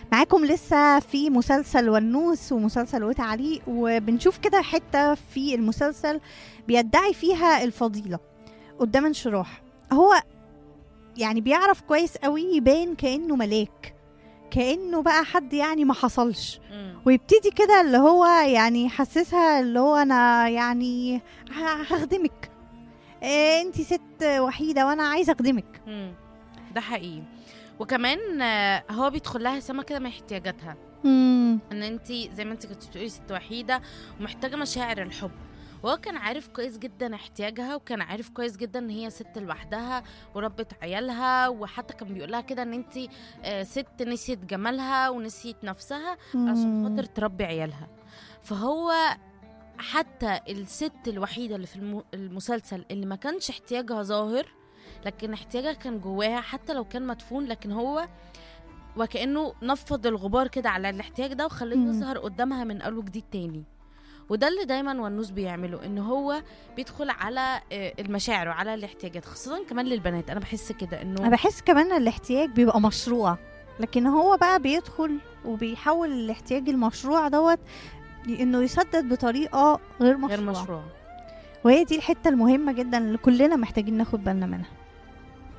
معاكم لسه في مسلسل ونوس ومسلسل وتعليق، وبنشوف كده حتة في المسلسل بيدعي فيها الفضيلة قدام انشراح. هو يعني بيعرف كويس قوي يبان كأنه ملاك، كأنه بقى حد يعني ما حصلش، ويبتدي كده اللي هو يعني يحسسها اللي هو انا يعني هخدمك، انتي ست وحيدة وانا عايزة اخدمك. ده حقيقي. وكمان هو بيدخل لها سما كده من احتياجاتها، ان انت زي ما انت كنت بتقولي ست وحيده ومحتاجه مشاعر الحب. وهو كان عارف كويس جدا احتياجها، وكان عارف كويس جدا ان هي ست لوحدها وربت عيالها، وحتى كان بيقولها كده ان انت ست نسيت جمالها ونسيت نفسها عشان خاطر تربي عيالها. فهو حتى الست الوحيده اللي في المسلسل اللي ما كانش احتياجها ظاهر، لكن احتياجها كان جواها حتى لو كان مدفون، لكن هو وكأنه نفض الغبار كده على الاحتياج ده وخليه يظهر قدامها من أول وجديد تاني. وده اللي دايما ونوس بيعمله، ان هو بيدخل على المشاعر وعلى الاحتياجات، خاصة كمان للبنات. انا بحس كده انه انا بحس كمان الاحتياج بيبقى مشروع، لكن هو بقى بيدخل وبيحول الاحتياج المشروع دوت انه يسدد بطريقة غير مشروع. غير مشروع. وهي دي الحتة المهمة جدا اللي كلنا محتاجين ناخد بالنا منها.